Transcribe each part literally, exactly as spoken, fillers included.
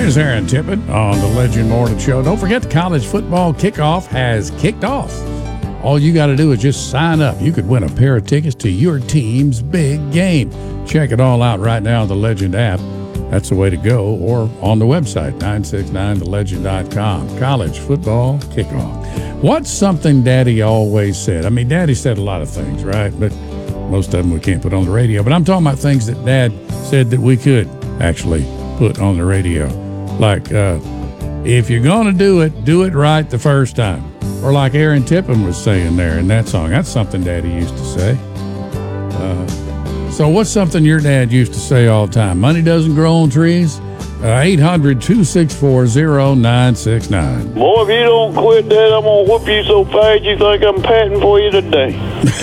There's Aaron Tippett on the Legend Morning Show. Don't forget the college football kickoff has kicked off. All you got to do is just sign up. You could win a pair of tickets to your team's big game. Check it all out right now on the Legend app. That's the way to go, or on the website, nine six nine the legend dot com. College football kickoff. What's something Daddy always said? I mean, Daddy said a lot of things, right? But most of them we can't put on the radio. But I'm talking about things that Dad said that we could actually put on the radio. Like, uh, if you're going to do it, do it right the first time. Or like Aaron Tippett was saying there in that song. That's something Daddy used to say. Uh, so what's something your dad used to say all the time? Money doesn't grow on trees? Uh, eight hundred, two six four, zero nine six nine. Boy, if you don't quit that, I'm going to whoop you so fast you think I'm patting for you today.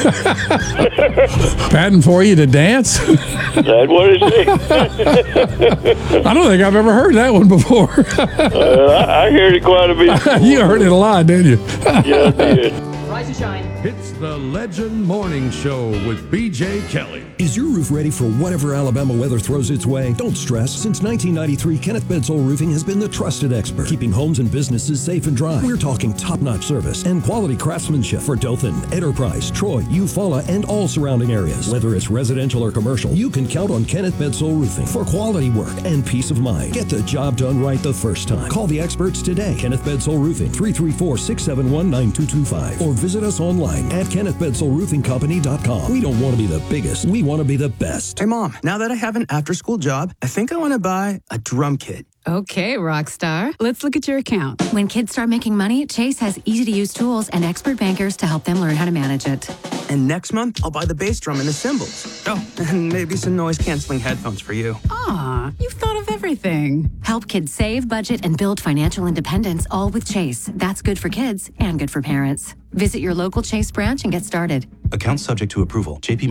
Patting for you to dance? That's what it said. I don't think I've ever heard that one before. uh, I, I heard it quite a bit. You heard it a lot, didn't you? Yeah, I did. Rise and shine. It's the Legend Morning Show with B J Kelly. Is your roof ready for whatever Alabama weather throws its way? Don't stress. Since nineteen ninety-three, Kenneth Bedsole Roofing has been the trusted expert, keeping homes and businesses safe and dry. We're talking top-notch service and quality craftsmanship for Dothan, Enterprise, Troy, Eufaula, and all surrounding areas. Whether it's residential or commercial, you can count on Kenneth Bedsole Roofing for quality work and peace of mind. Get the job done right the first time. Call the experts today. Kenneth Bedsole Roofing, three three four, six seven one, nine two two five, or visit us online at kenneth bedsole roofing company dot com. We don't want to be the biggest. We want to be the best. Hey, Mom, now that I have an after-school job, I think I want to buy a drum kit. Okay, Rockstar. Let's look at your account. When kids start making money, Chase has easy-to-use tools and expert bankers to help them learn how to manage it. And next month, I'll buy the bass drum and the cymbals. Oh, and maybe some noise-canceling headphones for you. Aw, you've thought of everything. Help kids save, budget, and build financial independence, all with Chase. That's good for kids and good for parents. Visit your local Chase branch and get started. Account subject to approval. J P